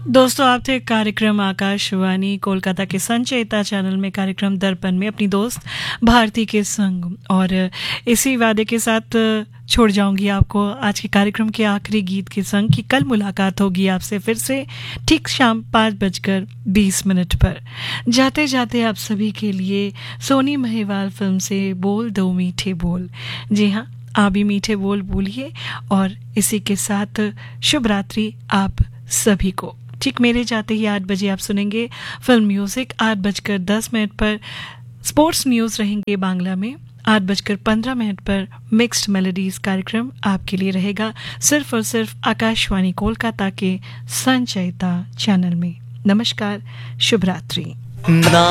दोस्तों, आप थे कार्यक्रम आकाशवाणी कोलकाता के संचयिता चैनल में कार्यक्रम दर्पण में अपनी दोस्त भारती के संग, और इसी वादे के साथ छोड़ जाऊंगी आपको आज के कार्यक्रम के आखिरी गीत के संग कि कल मुलाकात होगी आपसे फिर से ठीक शाम 5:20 पर। जाते जाते आप सभी के लिए सोनी महिवाल फिल्म से बोल दो मीठे बोल। जी हाँ, आप भी मीठे बोल बोलिए। और इसी के साथ शुभ रात्रि आप सभी को। ठीक मेरे जाते ही 8 बजे आप सुनेंगे फिल्म म्यूजिक। 8:10 पर स्पोर्ट्स न्यूज़ रहेंगे बांग्ला में। 8:15 पर मिक्स्ड मेलोडीज कार्यक्रम आपके लिए रहेगा सिर्फ और सिर्फ आकाशवाणी कोलकाता के संचयिता चैनल में। नमस्कार, शुभ रात्रि।